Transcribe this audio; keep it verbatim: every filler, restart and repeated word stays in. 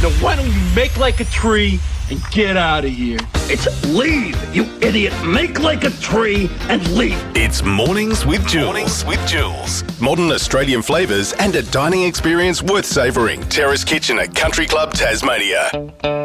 So why don't you make like a tree and get out of here? It's leave, you idiot. Make like a tree and leave. It's Mornings with Jules. Mornings with Jules. Modern Australian flavours and a dining experience worth savouring. Terrace Kitchen at Country Club, Tasmania.